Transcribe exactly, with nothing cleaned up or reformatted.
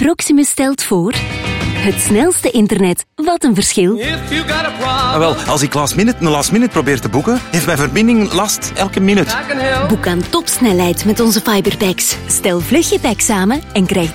Proximus stelt voor... Het snelste internet. Wat een verschil. Ah, wel, als ik last minute een last minute probeer te boeken, heeft mijn verbinding last elke minuut. Boek aan topsnelheid met onze fiberpacks. Stel vlug je pack samen en krijg